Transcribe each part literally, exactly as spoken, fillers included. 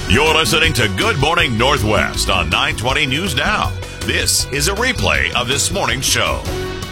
You're listening to Good Morning Northwest on nine twenty News Now. This is a replay of this morning's show.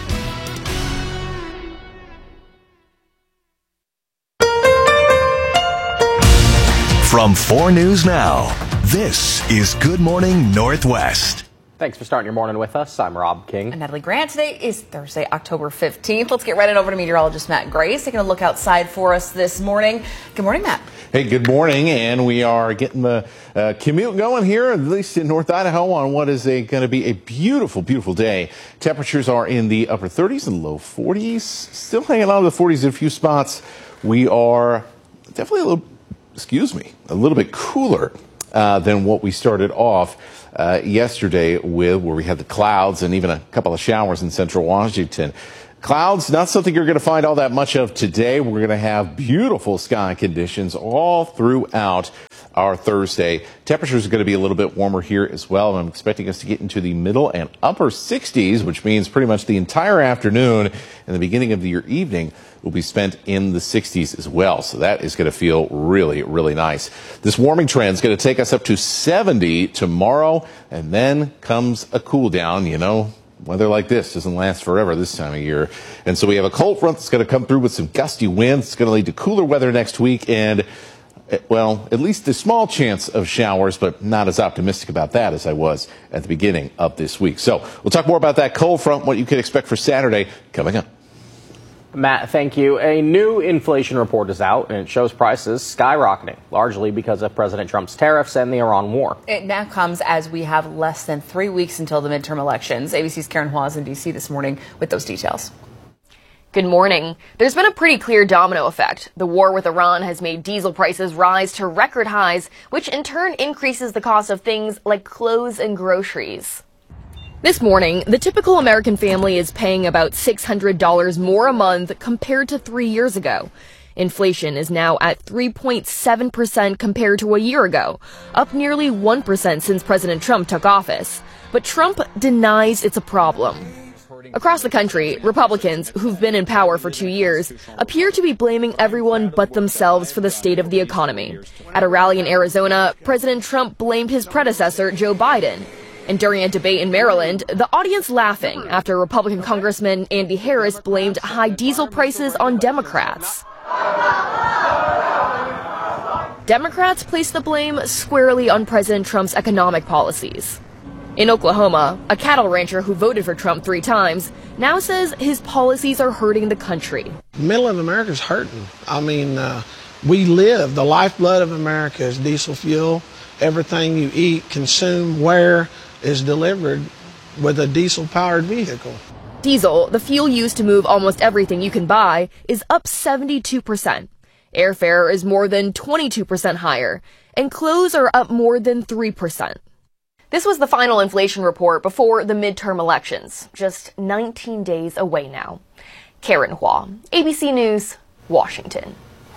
From four News Now, this is Good Morning Northwest. Thanks for starting your morning with us. I'm Rob King. And Natalie Grant. Today is Thursday, October fifteenth. Let's get right on over to meteorologist Matt Grace, taking a look outside for us this morning. Good morning, Matt. Hey, good morning. And we are getting the uh, commute going here, at least in North Idaho, on what is going to be a beautiful, beautiful day. Temperatures are in the upper thirties and low forties. Still hanging on to the forties in a few spots. We are definitely a little, excuse me, a little bit cooler uh, than what we started off Uh, yesterday with, where we had the clouds and even a couple of showers in central Washington. Clouds, not something you're going to find all that much of today. We're going to have beautiful sky conditions all throughout our Thursday. Temperatures are going to be a little bit warmer here as well. I'm expecting us to get into the middle and upper sixties, which means pretty much the entire afternoon and the beginning of your evening will be spent in the sixties as well. So that is going to feel really, really nice. This warming trend is going to take us up to seventy tomorrow, and then comes a cool down. You know, weather like this doesn't last forever this time of year. And so we have a cold front that's going to come through with some gusty winds. It's going to lead to cooler weather next week and, well, at least a small chance of showers, but not as optimistic about that as I was at the beginning of this week. So we'll talk more about that cold front, what you can expect for Saturday coming up. Matt, thank you. A new inflation report is out, and it shows prices skyrocketing, largely because of President Trump's tariffs and the Iran war. It now comes as we have less than three weeks until the midterm elections. A B C's Karen Hua is in D C this morning with those details. Good morning. There's been a pretty clear domino effect. The war with Iran has made diesel prices rise to record highs, which in turn increases the cost of things like clothes and groceries. This morning, the typical American family is paying about six hundred dollars more a month compared to three years ago. Inflation is now at three point seven percent compared to a year ago, up nearly one percent since President Trump took office. But Trump denies it's a problem. Across the country, Republicans, who've been in power for two years, appear to be blaming everyone but themselves for the state of the economy. At a rally in Arizona, President Trump blamed his predecessor, Joe Biden. And during a debate in Maryland, the audience laughing after Republican Congressman Andy Harris blamed high diesel prices on Democrats. Democrats placed the blame squarely on President Trump's economic policies. In Oklahoma, a cattle rancher who voted for Trump three times now says his policies are hurting the country. The middle of America is hurting. I mean, uh, we live, the lifeblood of America is diesel fuel. Everything you eat, consume, wear is delivered with a diesel-powered vehicle. Diesel, the fuel used to move almost everything you can buy, is up seventy-two percent. Airfare is more than twenty-two percent higher, and clothes are up more than three percent. This was the final inflation report before the midterm elections, just nineteen days away now. Karen Hua, A B C News, Washington.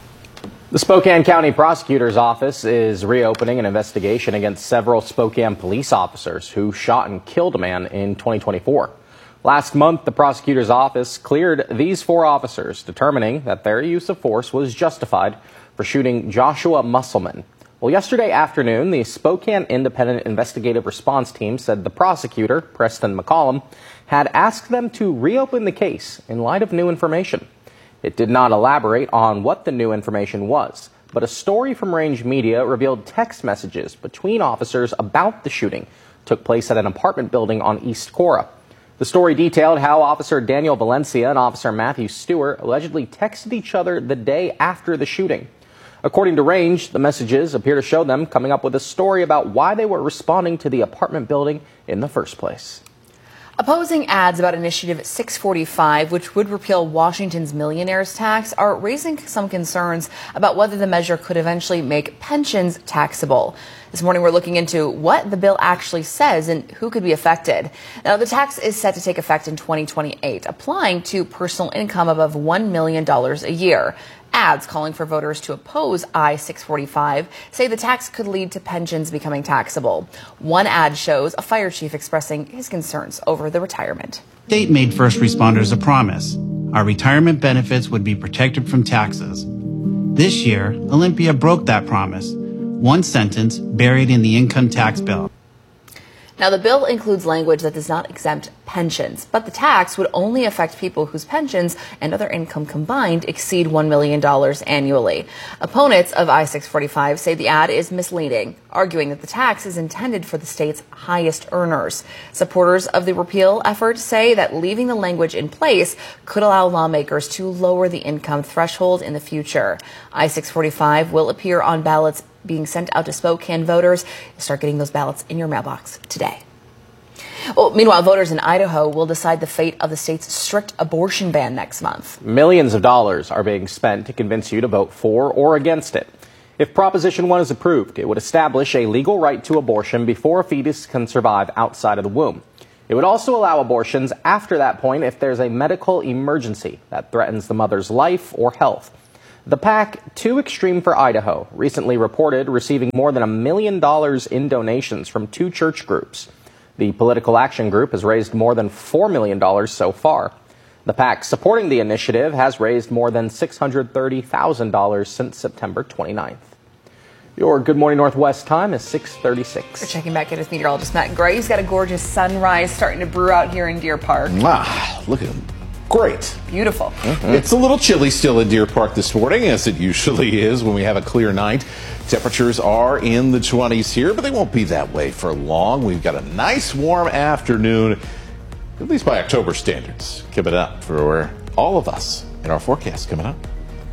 The Spokane County Prosecutor's Office is reopening an investigation against several Spokane police officers who shot and killed a man in twenty twenty-four. Last month, the prosecutor's office cleared these four officers, determining that their use of force was justified for shooting Joshua Musselman. Well, yesterday afternoon, the Spokane Independent Investigative Response Team said the prosecutor, Preston McCollum, had asked them to reopen the case in light of new information. It did not elaborate on what the new information was, but a story from Range Media revealed text messages between officers about the shooting took place at an apartment building on East Cora. The story detailed how Officer Daniel Valencia and Officer Matthew Stewart allegedly texted each other the day after the shooting. According to Range, the messages appear to show them coming up with a story about why they were responding to the apartment building in the first place. Opposing ads about Initiative six forty-five, which would repeal Washington's millionaires tax, are raising some concerns about whether the measure could eventually make pensions taxable. This morning, we're looking into what the bill actually says and who could be affected. Now, the tax is set to take effect in twenty twenty-eight, applying to personal income above one million dollars a year. Ads calling for voters to oppose I six forty-five say the tax could lead to pensions becoming taxable. One ad shows a fire chief expressing his concerns over the retirement. The state made first responders a promise. Our retirement benefits would be protected from taxes. This year, Olympia broke that promise. one sentence buried in the income tax bill. Now, the bill includes language that does not exempt pensions, but the tax would only affect people whose pensions and other income combined exceed one million dollars annually. Opponents of I six forty-five say the ad is misleading, arguing that the tax is intended for the state's highest earners. Supporters of the repeal effort say that leaving the language in place could allow lawmakers to lower the income threshold in the future. I six forty-five will appear on ballots being sent out to Spokane voters. Start getting those ballots in your mailbox today. Well, meanwhile, voters in Idaho will decide the fate of the state's strict abortion ban next month. Millions of dollars are being spent to convince you to vote for or against it. If Proposition one is approved, it would establish a legal right to abortion before a fetus can survive outside of the womb. It would also allow abortions after that point if there's a medical emergency that threatens the mother's life or health. The PAC, Too Extreme for Idaho, recently reported receiving more than a million dollars in donations from two church groups. The Political Action Group has raised more than four million dollars so far. The PAC supporting the initiative has raised more than six hundred thirty thousand dollars since September twenty-ninth. Your Good Morning Northwest time is six thirty-six. We're checking back in with meteorologist Matt Gray. He's got a gorgeous sunrise starting to brew out here in Deer Park. Ah, look at him. Great. Beautiful. Mm-hmm. It's a little chilly still in Deer Park this morning, as it usually is when we have a clear night. Temperatures are in the twenties here, but they won't be that way for long. We've got a nice warm afternoon, at least by October standards. Keep it up for all of us in our forecast coming up.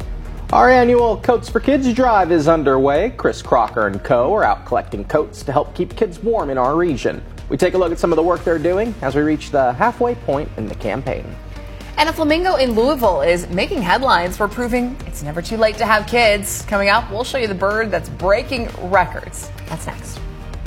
Our annual Coats for Kids drive is underway. Chris Crocker and co. are out collecting coats to help keep kids warm in our region. We take a look at some of the work they're doing as we reach the halfway point in the campaign. And a flamingo in Louisville is making headlines for proving it's never too late to have kids. Coming up, we'll show you the bird that's breaking records. That's next.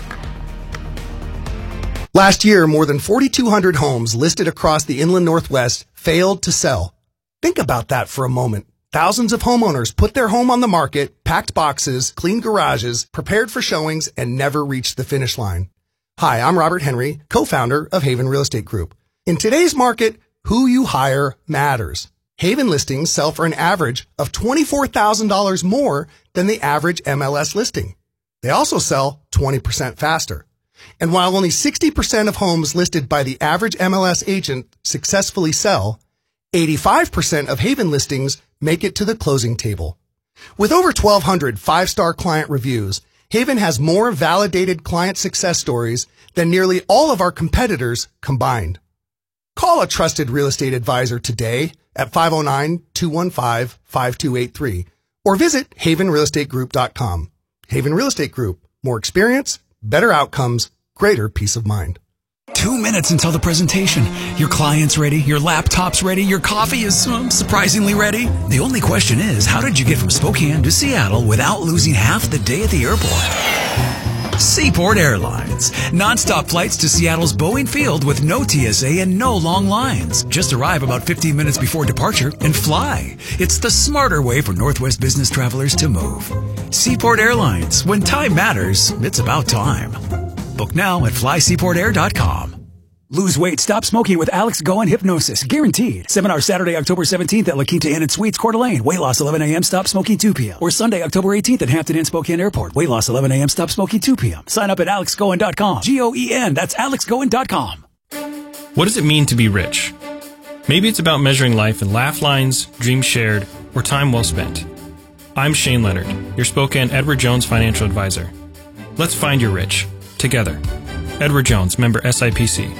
Last year, more than forty-two hundred homes listed across the inland Northwest failed to sell. Think about that for a moment. Thousands of homeowners put their home on the market, packed boxes, cleaned garages, prepared for showings, and never reached the finish line. Hi, I'm Robert Henry, co-founder of Haven Real Estate Group. In today's market, who you hire matters. Haven listings sell for an average of twenty-four thousand dollars more than the average M L S listing. They also sell twenty percent faster. And while only sixty percent of homes listed by the average M L S agent successfully sell, eighty-five percent of Haven listings make it to the closing table. With over twelve hundred five-star client reviews, Haven has more validated client success stories than nearly all of our competitors combined. Call a trusted real estate advisor today at five oh nine, two one five, five two eight three or visit haven real estate group dot com. Haven Real Estate Group. More experience, better outcomes, greater peace of mind. Two minutes until the presentation. Your client's ready, your laptop's ready, your coffee is um, surprisingly ready. The only question is, how did you get from Spokane to Seattle without losing half the day at the airport? Seaport Airlines. Non-stop flights to Seattle's Boeing Field with no T S A and no long lines. Just arrive about fifteen minutes before departure and fly. It's the smarter way for Northwest business travelers to move. Seaport Airlines. When time matters, it's about time. Book now at fly seaport air dot com. Lose weight, stop smoking with Alex Goen Hypnosis. Guaranteed. Seminar Saturday, October seventeenth at La Quinta Inn and Suites, Coeur d'Alene. Weight loss eleven a.m., stop smoking two p.m. Or Sunday, October eighteenth at Hampton Inn Spokane Airport. Weight loss eleven a.m., stop smoking two p.m. Sign up at alex goen dot com. G O E N. That's alex goen dot com. What does it mean to be rich? Maybe it's about measuring life in laugh lines, dreams shared, or time well spent. I'm Shane Leonard, your Spokane Edward Jones financial advisor. Let's find your rich. Together. Edward Jones, member S I P C.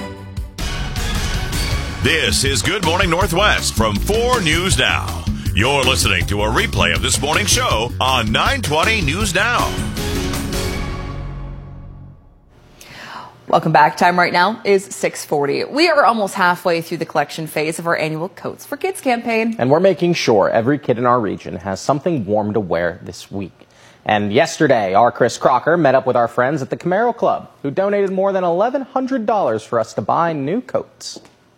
This is Good Morning Northwest from four News Now. You're listening to a replay of this morning's show on nine twenty News Now. Welcome back. Time right now is six forty. We are almost halfway through the collection phase of our annual Coats for Kids campaign. And we're making sure every kid in our region has something warm to wear this week. And yesterday, our Chris Crocker met up with our friends at the Camaro Club, who donated more than eleven hundred dollars for us to buy new coats.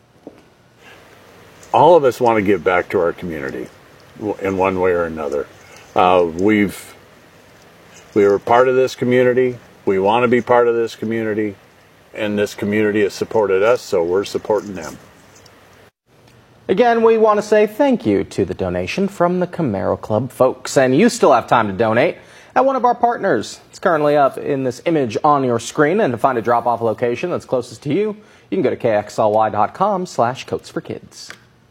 All of us want to give back to our community in one way or another. Uh, we've, we are part of this community. We want to be part of this community. And this community has supported us, so we're supporting them. Again, we want to say thank you to the donation from the Camaro Club folks. And you still have time to donate. at one of our partners. It's currently up in this image on your screen, and to find a drop-off location that's closest to you, you can go to K X L Y dot com slash Coats for Kids.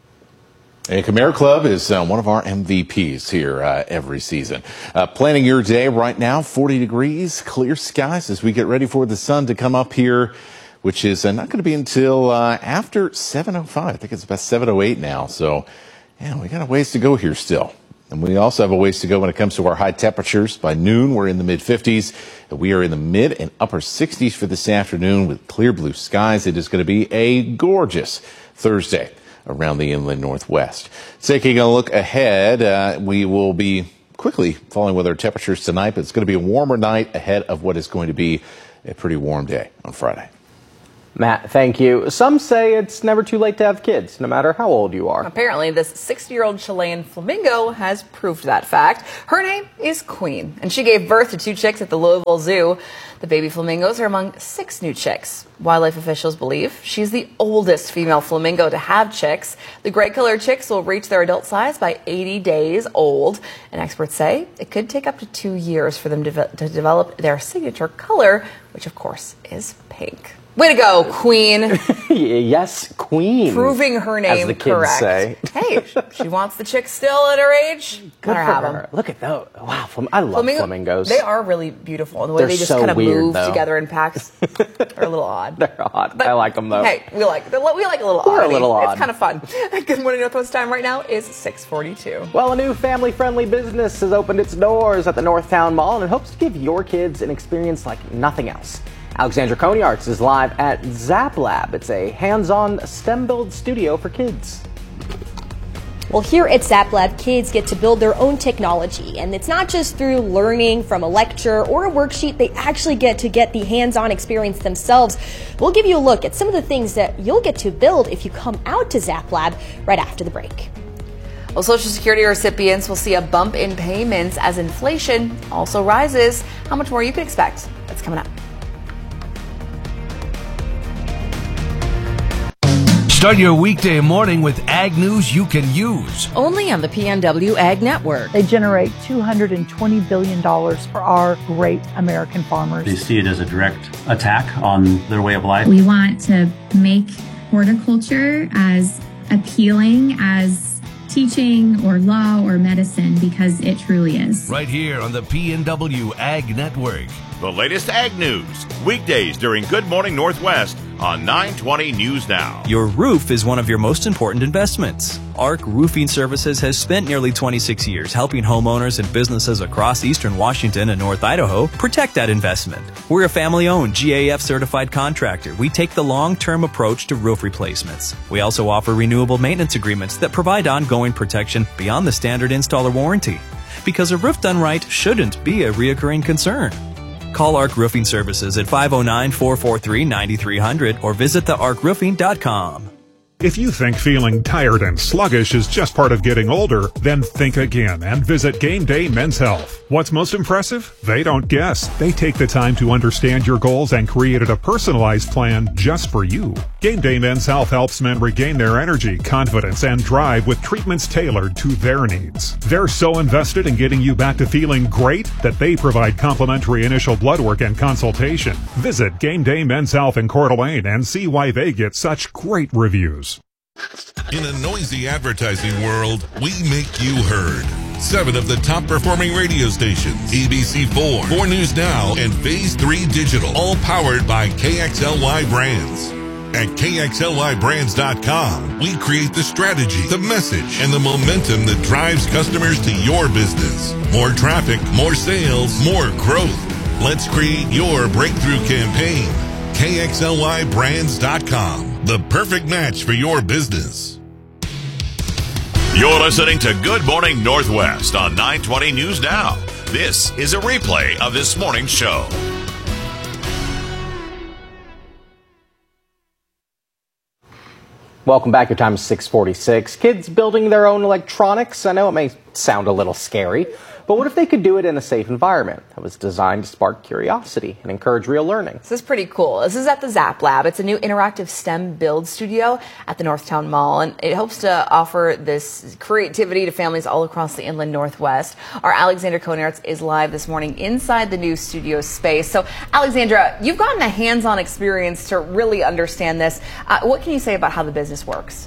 A Khmer Club is uh, one of our M V Ps here uh, every season. Uh, planning your day right now, forty degrees, clear skies as we get ready for the sun to come up here, which is uh, not going to be until uh, after seven oh five. I think it's about seven oh eight now. So, yeah, we got a ways to go here still. And we also have a ways to go when it comes to our high temperatures. By noon, we're in the mid fifties. We are in the mid and upper sixties for this afternoon with clear blue skies. It is going to be a gorgeous Thursday around the inland northwest. Taking a look ahead, uh, we will be quickly falling with our temperatures tonight, but it's going to be a warmer night ahead of what is going to be a pretty warm day on Friday. Matt, thank you. Some say it's never too late to have kids, no matter how old you are. Apparently, this sixty-year-old Chilean flamingo has proved that fact. Her name is Queen, and she gave birth to two chicks at the Louisville Zoo. The baby flamingos are among six new chicks. Wildlife officials believe she's the oldest female flamingo to have chicks. The gray-colored chicks will reach their adult size by eighty days old, and experts say it could take up to two years for them to, to develop their signature color, which, of course, is pink. Way to go, Queen. Yes, Queen. Proving her name as the kids correct. Say. Hey, she wants the chicks still at her age. Good Let her for have her. them. Look at those. Wow, flam- I love Flamingo, flamingos. They are really beautiful. The way They're they just so kind of weird, move though. together in packs are a little odd. They're odd. But, I like them, though. Hey, we like we like a little We're odd. a little odd. It's kind of fun. Good Morning Northwest time right now is six forty-two. Well, a new family-friendly business has opened its doors at the Northtown Mall, and it hopes to give your kids an experience like nothing else. Alexandra Koniarts is live at Zap Lab. It's a hands-on STEM-build studio for kids. Well, here at Zap Lab, kids get to build their own technology, and it's not just through learning from a lecture or a worksheet. They actually get to get the hands-on experience themselves. We'll give you a look at some of the things that you'll get to build if you come out to Zap Lab right after the break. Well, Social Security recipients will see a bump in payments as inflation also rises. How much more you can expect? That's coming up. Start your weekday morning with ag news you can use. Only on the P N W Ag Network. They generate two hundred twenty billion dollars for our great American farmers. They see it as a direct attack on their way of life. We want to make horticulture as appealing as teaching or law or medicine because it truly is. Right here on the P N W Ag Network. The latest ag news, weekdays during Good Morning Northwest on nine twenty News Now. Your roof is one of your most important investments. Arc Roofing Services has spent nearly twenty-six years helping homeowners and businesses across eastern Washington and North Idaho protect that investment. We're a family-owned G A F-certified contractor. We take the long-term approach to roof replacements. We also offer renewable maintenance agreements that provide ongoing protection beyond the standard installer warranty. Because a roof done right shouldn't be a reoccurring concern. Call Arc Roofing Services at five oh nine, four four three, nine three hundred or visit the arc roofing dot com. If you think feeling tired and sluggish is just part of getting older, then think again and visit Game Day Men's Health. What's most impressive? They don't guess. They take the time to understand your goals and created a personalized plan just for you. Game Day Men's Health helps men regain their energy, confidence, and drive with treatments tailored to their needs. They're so invested in getting you back to feeling great that they provide complimentary initial blood work and consultation. Visit Game Day Men's Health in Coeur d'Alene and see why they get such great reviews. In a noisy advertising world, we make you heard. Seven of the top performing radio stations, A B C four, four News Now, and Phase three Digital, all powered by K X L Y Brands. At K X L Y brands dot com, we create the strategy, the message, and the momentum that drives customers to your business. More traffic, more sales, more growth. Let's create your breakthrough campaign. K X L Y brands dot com, the perfect match for your business. You're listening to Good Morning Northwest on nine twenty News Now. This is a replay of this morning's show. Welcome back. Your time is six forty-six. Kids building their own electronics. I know it may sound a little scary. But what if they could do it in a safe environment that was designed to spark curiosity and encourage real learning? This is pretty cool. This is at the Zap Lab. It's a new interactive STEM build studio at the Northtown Mall, and it hopes to offer this creativity to families all across the inland Northwest. Our Alexandra Cohen-Arts is live this morning inside the new studio space. So, Alexandra, you've gotten a hands-on experience to really understand this. Uh, what can you say about how the business works?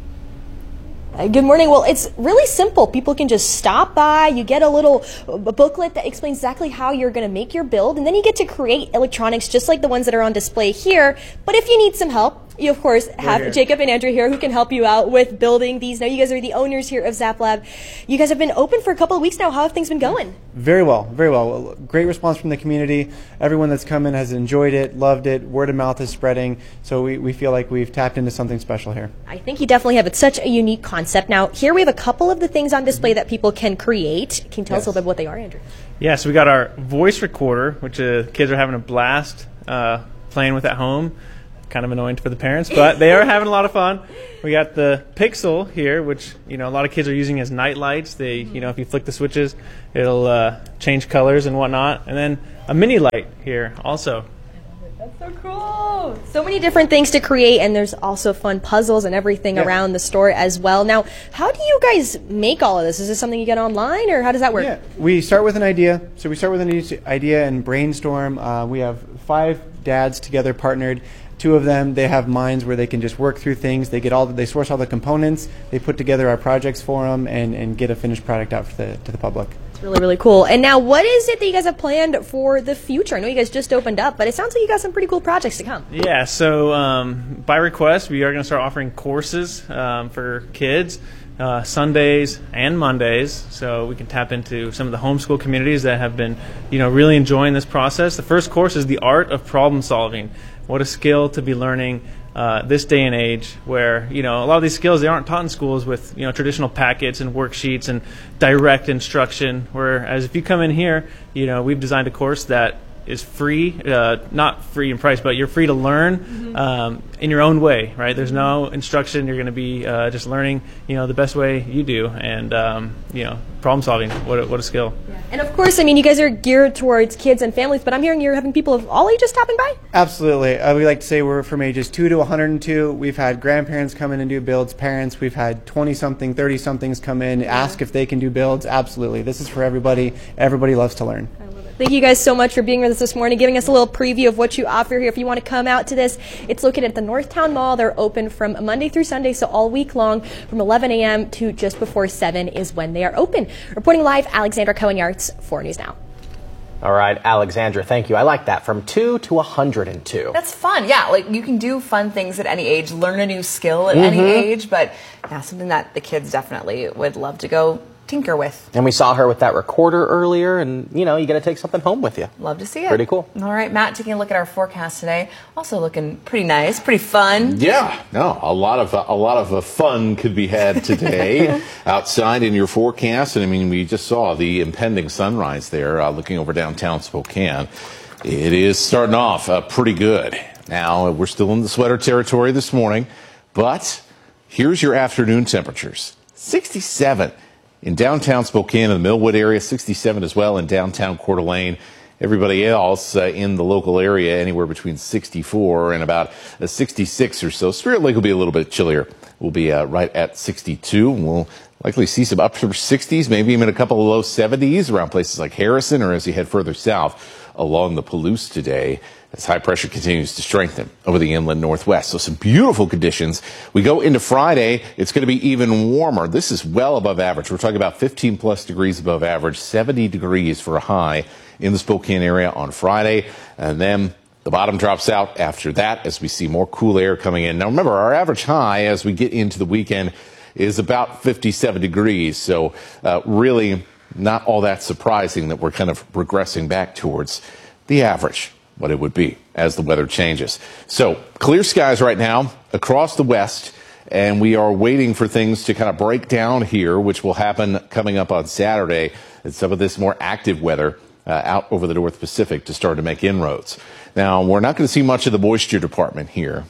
Good morning. Well, it's really simple. People can just stop by. You get a little booklet that explains exactly how you're going to make your build, and then you get to create electronics just like the ones that are on display here. But if you need some help, you, of course, have Jacob and Andrew here who can help you out with building these. Now, you guys are the owners here of Zap Lab. You guys have been open for a couple of weeks now. How have things been going? Very well, very well. Great response from the community. Everyone that's come in has enjoyed it, loved it. Word of mouth is spreading. So we, we feel like we've tapped into something special here. I think you definitely have. It's such a unique concept. Now, here we have a couple of the things on display that people can create. Can you tell yes. us a little bit what they are, Andrew? Yeah, so we got our voice recorder, which uh, kids are having a blast uh, playing with at home. Kind of annoying for the parents, but they are having a lot of fun. We got the Pixel here, which, you know, a lot of kids are using as night lights. They, you know, if you flick the switches, it'll uh, change colors and whatnot. And then a mini light here also. That's so cool. So many different things to create, and there's also fun puzzles and everything yeah. around the store as well. Now, how do you guys make all of this? Is this something you get online, or how does that work? Yeah, we start with an idea. So we start with an idea and brainstorm. Uh, we have five dads together partnered. Two of them, they have minds where they can just work through things. They get all, the, they source all the components. They put together our projects for them and, and get a finished product out for the, to the public. It's really, really cool. And now, what is it that you guys have planned for the future? I know you guys just opened up, but it sounds like you got some pretty cool projects to come. Yeah, so um, by request, we are going to start offering courses um, for kids. Uh, Sundays and Mondays, so we can tap into some of the homeschool communities that have been, you know, really enjoying this process. The first course is the art of problem solving. What a skill to be learning uh, this day and age, where, you know, a lot of these skills, they aren't taught in schools with, you know, traditional packets and worksheets and direct instruction. Whereas if you come in here, you know, we've designed a course that is free, uh, not free in price, but you're free to learn mm-hmm. um, in your own way, right? There's no instruction. You're going to be uh, just learning, you know, the best way you do, and um, you know, problem solving. What a, what a skill! Yeah. And of course, I mean, you guys are geared towards kids and families, but I'm hearing you're having people of all ages stopping by. Absolutely. Uh, we like to say we're from ages two to one hundred two. We've had grandparents come in and do builds, parents. We've had twenty-something, thirty-somethings come in, yeah. ask if they can do builds. Absolutely. This is for everybody. Everybody loves to learn. Thank you guys so much for being with us this morning, giving us a little preview of what you offer here. If you want to come out to this, it's located at the Northtown Mall. They're open from Monday through Sunday, so all week long from eleven a m to just before seven is when they are open. Reporting live, Alexandra Cohen-Arts, four News Now. All right, Alexandra, thank you. I like that. From two to one hundred two. That's fun. Yeah, like you can do fun things at any age, learn a new skill at mm-hmm. any age, but yeah, something that the kids definitely would love to go tinker with. And we saw her with that recorder earlier, and you know, you got to take something home with you. Love to see it. Pretty cool. All right, Matt, taking a look at our forecast today. Also looking pretty nice, pretty fun. Yeah, no, a lot of uh, a lot of uh, fun could be had today outside in your forecast. And I mean, we just saw the impending sunrise there, uh, looking over downtown Spokane. It is starting off uh, pretty good. Now we're still in the sweater territory this morning, but here's your afternoon temperatures: sixty-seven. In downtown Spokane, in the Millwood area, sixty-seven as well in downtown Coeur d'Alene. Everybody else uh, in the local area, anywhere between sixty-four and about a sixty-six or so. Spirit Lake will be a little bit chillier. We'll be uh, right at sixty-two. We'll likely see some upper sixties, maybe even a couple of low seventies around places like Harrison, or as you head further south along the Palouse today, as high pressure continues to strengthen over the inland northwest. So some beautiful conditions. We go into Friday, it's going to be even warmer. This is well above average. We're talking about fifteen plus degrees above average, seventy degrees for a high in the Spokane area on Friday. And then the bottom drops out after that as we see more cool air coming in. Now remember, our average high as we get into the weekend is about fifty-seven degrees. So uh, really not all that surprising that we're kind of regressing back towards the average, what it would be as the weather changes. So clear skies right now across the west, and we are waiting for things to kind of break down here, which will happen coming up on Saturday, and some of this more active weather uh, out over the North Pacific to start to make inroads. Now, we're not going to see much of the moisture department here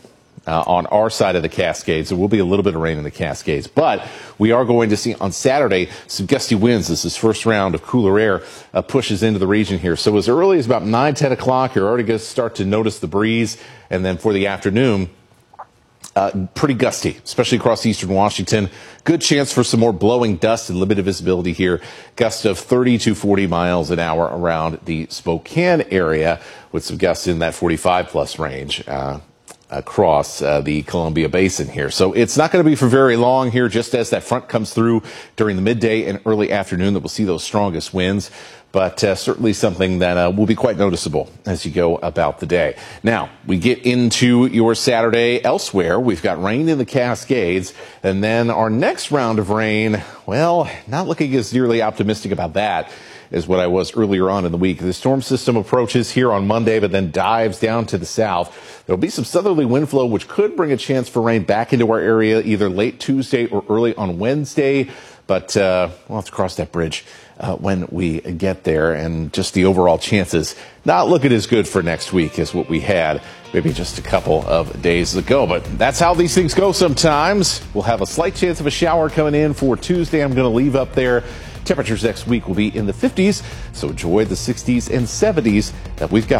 uh, on our side of the Cascades. There will be a little bit of rain in the Cascades, but we are going to see on Saturday some gusty winds as this first round of cooler air uh, pushes into the region here. So as early as about nine, ten o'clock, you're already going to start to notice the breeze. And then for the afternoon, Uh, pretty gusty, especially across eastern Washington. Good chance for some more blowing dust and limited visibility here. Gusts of thirty to forty miles an hour around the Spokane area, with some gusts in that forty-five plus range uh, across uh, the Columbia Basin here. So it's not going to be for very long here, just as that front comes through during the midday and early afternoon that we'll see those strongest winds. But uh, certainly something that uh, will be quite noticeable as you go about the day. Now, we get into your Saturday elsewhere. We've got rain in the Cascades. And then our next round of rain, well, not looking as nearly optimistic about that as what I was earlier on in the week. The storm system approaches here on Monday, but then dives down to the south. There'll be some southerly wind flow, which could bring a chance for rain back into our area either late Tuesday or early on Wednesday. But uh, we'll have to cross that bridge uh, when we get there. And just the overall chances not looking as good for next week as what we had maybe just a couple of days ago. But that's how these things go sometimes. We'll have a slight chance of a shower coming in for Tuesday. I'm going to leave up there. Temperatures next week will be in the fifties, so enjoy the sixties and seventies that we've got.